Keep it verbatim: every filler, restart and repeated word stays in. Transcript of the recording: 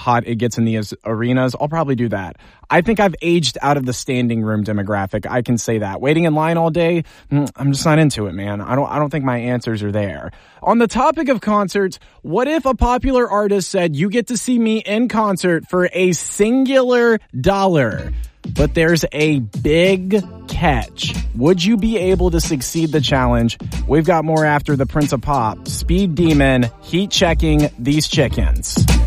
hot it gets in these arenas, I'll probably do that. I think I've aged out of the standing room demographic. I can say that. Waiting in line all day, I'm just not into it, man. I don't I don't think my answers are there. On the topic of concerts, what if a popular artist said, you get to see me in concert for a singular dollar? But there's a big catch. Would you be able to succeed the challenge? We've got more after the Prince of Pop, Speed Demon, heat checking these chickens.